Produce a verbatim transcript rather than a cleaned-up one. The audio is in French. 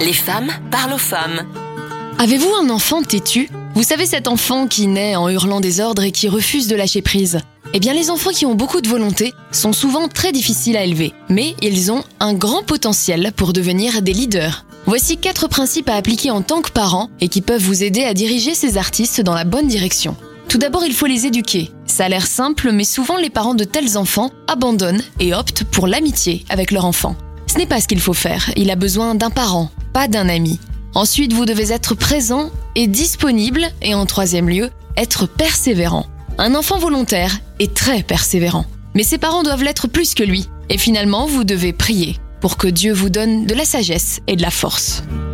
Les femmes parlent aux femmes. Avez-vous un enfant têtu ? Vous savez, cet enfant qui naît en hurlant des ordres et qui refuse de lâcher prise. Eh bien, les enfants qui ont beaucoup de volonté sont souvent très difficiles à élever, mais ils ont un grand potentiel pour devenir des leaders. Voici quatre principes à appliquer en tant que parent et qui peuvent vous aider à diriger ces artistes dans la bonne direction. Tout d'abord, il faut les éduquer. Ça a l'air simple, mais souvent les parents de tels enfants abandonnent et optent pour l'amitié avec leur enfant. Ce n'est pas ce qu'il faut faire, il a besoin d'un parent, pas d'un ami. Ensuite, vous devez être présent et disponible, et en troisième lieu, être persévérant. Un enfant volontaire est très persévérant, mais ses parents doivent l'être plus que lui. Et finalement, vous devez prier pour que Dieu vous donne de la sagesse et de la force.